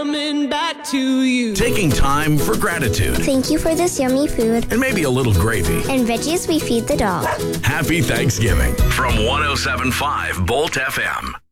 Coming back to you. Taking time for gratitude. Thank you for this yummy food. And maybe a little gravy. And veggies we feed the dog. Happy Thanksgiving from 107.5 Bolt FM.